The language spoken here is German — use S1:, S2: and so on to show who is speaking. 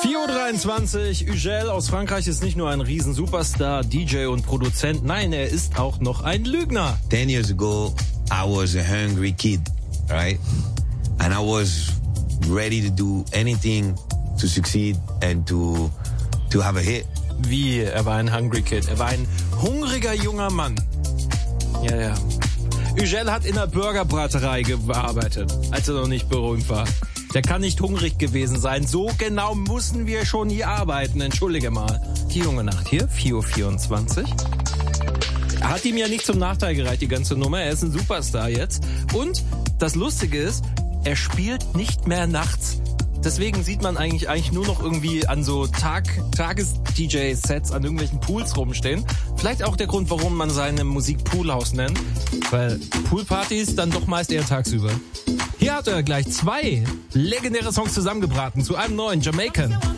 S1: 4:23 Uhr, Ugel aus Frankreich ist nicht nur ein Riesen-Superstar, DJ und Produzent, nein, er ist auch noch ein Lügner.
S2: 10 years ago, I was a hungry kid, right? And I was ready to do anything to succeed and to have a hit.
S1: Wie, er war ein Hungry Kid, er war ein hungriger junger Mann. Ja. Ugel hat in der Burgerbraterei gearbeitet, als er noch nicht berühmt war. Der kann nicht hungrig gewesen sein. So genau mussten wir schon hier arbeiten. Entschuldige mal. Die junge Nacht hier, 4:24 Uhr. Hat ihm ja nicht zum Nachteil gereicht, die ganze Nummer. Er ist ein Superstar jetzt. Und das Lustige ist, er spielt nicht mehr nachts. Deswegen sieht man eigentlich nur noch irgendwie an so Tages-DJ-Sets an irgendwelchen Pools rumstehen. Vielleicht auch der Grund, warum man seine Musik Poolhouse nennt. Weil Poolpartys dann doch meist eher tagsüber. Hier hat er gleich 2 legendäre Songs zusammengebraten zu einem neuen Jamaican.